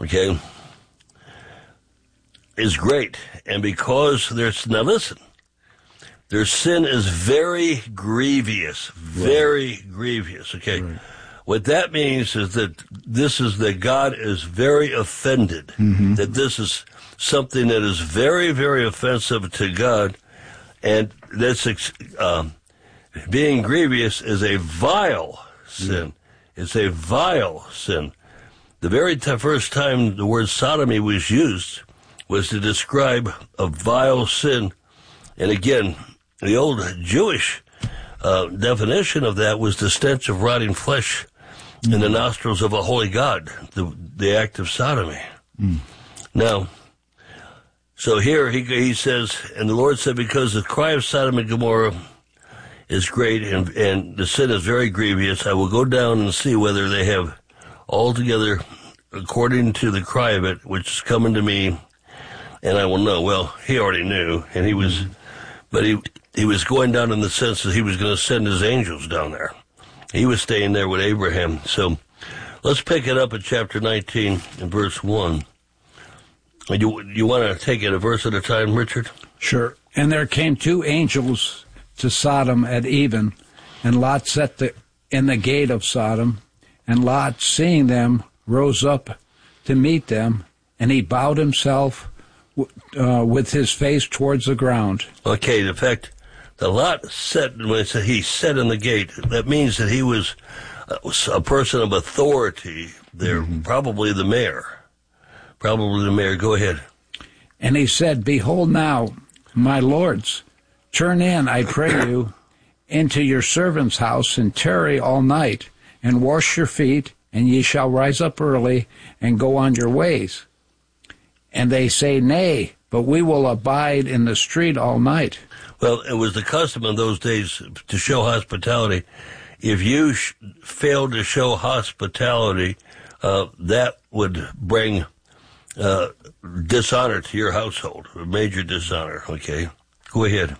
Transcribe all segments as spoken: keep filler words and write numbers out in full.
okay, is great. And because there's, now listen, their sin is very grievous, very right. grievous, okay? Right. What that means is that this is that God is very offended, mm-hmm. that this is something that is very, very offensive to God, and that's um, being grievous is a vile sin. Yeah. It's a vile sin. The very t- first time the word sodomy was used was to describe a vile sin. And again, the old Jewish uh, definition of that was the stench of rotting flesh mm. in the nostrils of a holy God, the, the act of sodomy. Mm. Now, so here he he says, and the Lord said, because the cry of Sodom and Gomorrah is great and, and the sin is very grievous, I will go down and see whether they have altogether, according to the cry of it, which is coming to me, and I will know. Well, he already knew, and he was, but he he was going down in the sense that he was going to send his angels down there. He was staying there with Abraham. So let's pick it up at chapter nineteen and verse one. You you want to take it a verse at a time, Richard? Sure. And there came two angels to Sodom at even, and Lot sat the, in the gate of Sodom, and Lot, seeing them, rose up to meet them, and he bowed himself uh, with his face towards the ground. Okay, in fact, the Lot sat, when it said he sat in the gate, that means that he was a person of authority there, mm-hmm. probably the mayor. Probably the mayor. Go ahead. And he said, behold now, my lords, turn in, I pray you, into your servant's house, and tarry all night, and wash your feet, and ye shall rise up early, and go on your ways. And they say, nay, but we will abide in the street all night. Well, it was the custom in those days to show hospitality. If you sh- failed to show hospitality, uh, that would bring uh, dishonor to your household, a major dishonor. Okay, go ahead.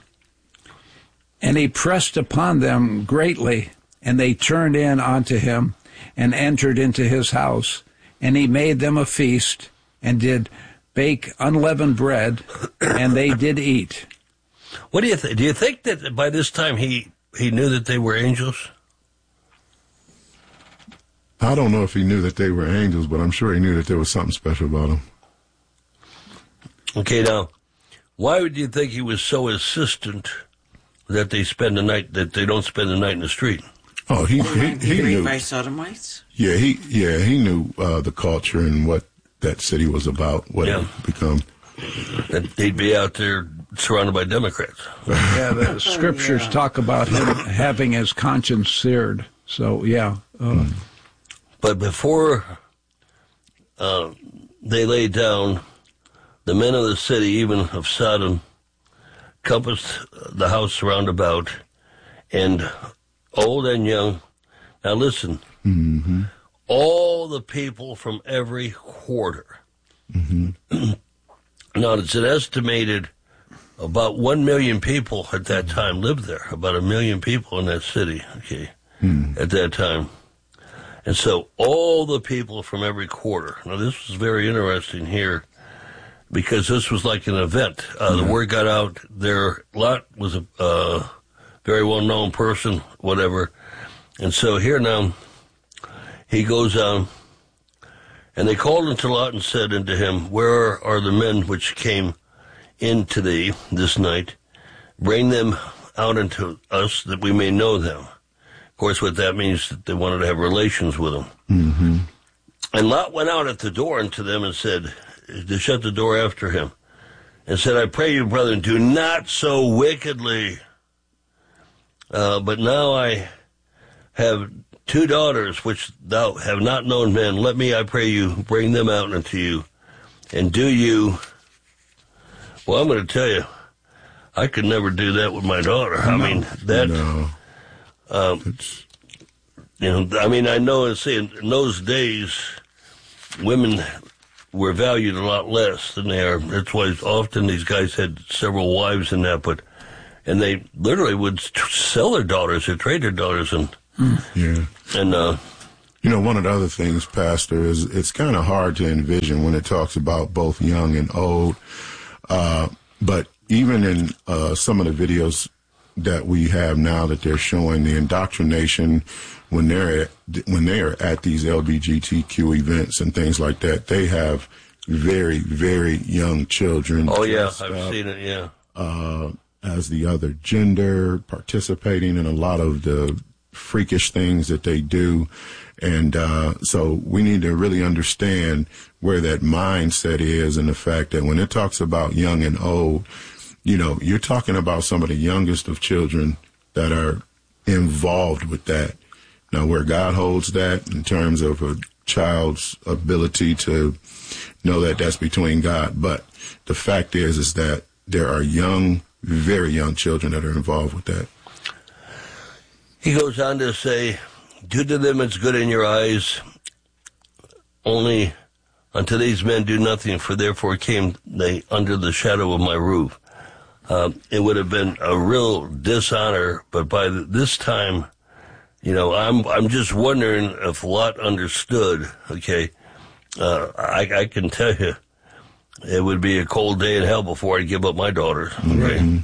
And he pressed upon them greatly, and they turned in unto him, and entered into his house, and he made them a feast, and did bake unleavened bread, and they did eat. What do you think? Do you think that by this time he, he knew that they were angels? I don't know if he knew that they were angels, but I'm sure he knew that there was something special about them. Okay, now, why would you think he was so insistent that they spend the night, that they don't spend the night in the street? Oh, he he, he, he knew. By sodomites? Yeah, he yeah he knew uh, the culture and what that city was about, what yeah. it had become. That they'd be out there surrounded by Democrats. Yeah, the scriptures yeah. talk about him having his conscience seared. So, yeah. Uh, but before uh, they lay down, the men of the city, even of Sodom, compassed the house round about, and old and young. Now listen, mm-hmm. all the people from every quarter. Mm-hmm. Now, it's an estimated about one million people at that time lived there, about a million people in that city, okay, mm. at that time. And so all the people from every quarter. Now, this was very interesting here because this was like an event. Uh, mm-hmm. The word got out there. Lot was a uh, very well-known person, whatever. And so here now, he goes on. And they called unto Lot and said unto him, where are the men which came in to thee this night? Bring them out unto us that we may know them. Of course, what that means is that they wanted to have relations with them. Mm-hmm. And Lot went out at the door unto them and said, to shut the door after him, and said, I pray you, brethren, do not so wickedly. Uh, but now I have two daughters which thou have not known men. Let me, I pray you, bring them out unto you. And do you... Well, I'm going to tell you, I could never do that with my daughter. I no, mean, that... No. Um, you know, I mean, I know and see, in those days, women were valued a lot less than they are. That's why often these guys had several wives and that, but... And they literally would sell their daughters or trade their daughters and... Yeah. And uh, You know, one of the other things, Pastor, is it's kind of hard to envision when it talks about both young and old. Uh, but even in uh, some of the videos that we have now that they're showing the indoctrination when they're at, when they are at these L G B T Q events and things like that, they have very, very young children. Oh, yeah, I've up, seen it, yeah. Uh, as the other gender, participating in a lot of the freakish things that they do. And uh, so we need to really understand where that mindset is, and the fact that when it talks about young and old, you know, you're talking about some of the youngest of children that are involved with that. Now, where God holds that in terms of a child's ability to know that that's between God. But the fact is, is that there are young, very young children that are involved with that. He goes on to say, do to them as good in your eyes, only unto these men do nothing, for therefore came they under the shadow of my roof. Uh, it would have been a real dishonor, but by this time, you know, I'm I'm just wondering if Lot understood, okay, uh, I, I can tell you, it would be a cold day in hell before I'd give up my daughter, okay? Mm-hmm.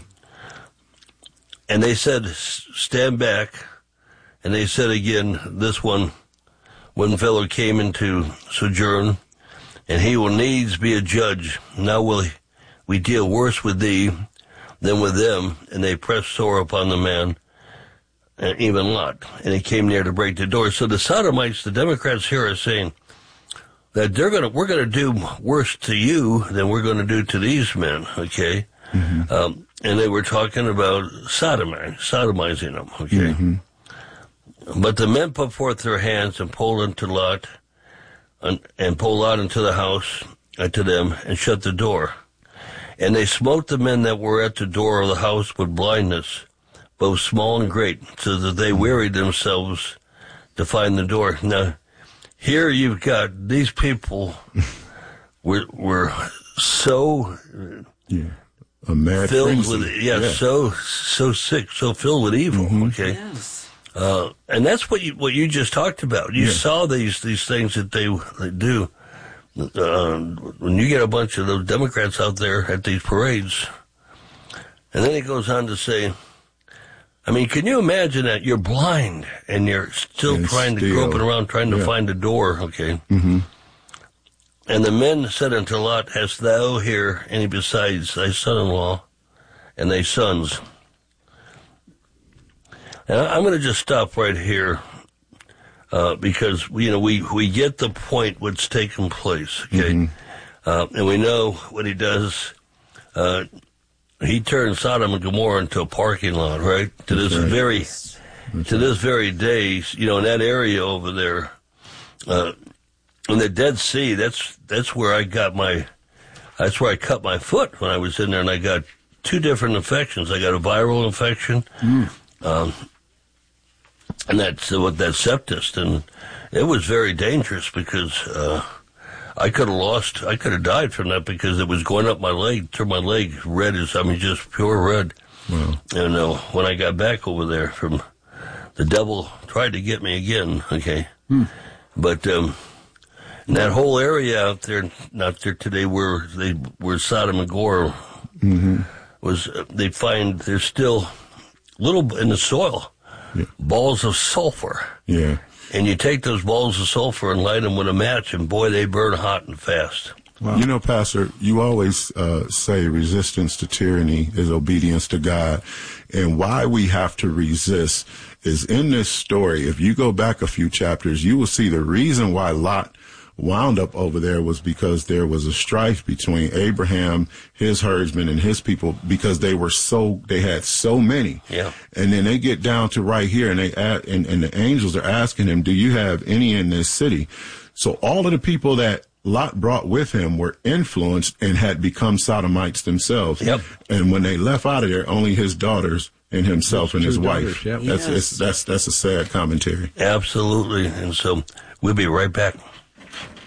And they said, stand back. And they said again, this one, one fellow came into sojourn, and he will needs be a judge. Now will we deal worse with thee than with them. And they pressed sore upon the man, and even Lot. And he came near to break the door. So the Sodomites, the Democrats here are saying that they're gonna, we're gonna do worse to you than we're gonna do to these men, okay? Mm-hmm. Um, and they were talking about sodomi- sodomizing them, okay? Mm-hmm. But the men put forth their hands and pulled unto Lot, and, and pulled Lot into the house unto them, and shut the door. And they smote the men that were at the door of the house with blindness, both small and great, so that they wearied themselves to find the door. Now, here you've got these people were were so yeah. A mad filled frenzy. with yeah, yeah, so so sick, so filled with evil. Mm-hmm. Okay. Yes. Uh, and that's what you what you just talked about. You yeah. saw these these things that they they do. Uh, when you get a bunch of those Democrats out there at these parades, and then he goes on to say, I mean, can you imagine that you're blind and you're still and trying still, to groping around trying yeah. to find a door? Okay. Mm-hmm. And the men said unto Lot, hast thou here any besides thy son-in-law and thy sons? And I'm going to just stop right here, uh, because, you know, we, we get the point what's taken place, okay? Mm-hmm. Uh, and we know what he does. Uh, he turned Sodom and Gomorrah into a parking lot, right? To That's this right. very, That's to right. this very day, you know, in that area over there, uh, in the Dead Sea, that's, that's where I got my, that's where I cut my foot when I was in there, and I got two different infections. I got a viral infection, mm. um, and that's uh, what that sepsis, and it was very dangerous because uh, I could have lost, I could have died from that because it was going up my leg, turned my leg red as I mean just pure red. Wow. And uh, when I got back over there, from the devil tried to get me again. Okay, hmm. but um, in that whole area out there, not there today, where they where Sodom and Gomorrah mm-hmm. was, uh, they find there's still little in the soil. Yeah. Balls of sulfur. Yeah. And you take those balls of sulfur and light them with a match, and boy, they burn hot and fast. Wow. You know, Pastor, you always uh, say resistance to tyranny is obedience to God. And why we have to resist is in this story. If you go back a few chapters, you will see the reason why Lot wound up over there was because there was a strife between Abraham, his herdsmen, and his people, because they were so, they had so many. Yeah. And then they get down to right here, and they add, and, and the angels are asking him, do you have any in this city? So all of the people that Lot brought with him were influenced and had become Sodomites themselves. Yep. And when they left out of there, only his daughters and himself and his daughters, wife. Yep. That's, yes. that's, that's, that's a sad commentary. Absolutely. And so we'll be right back.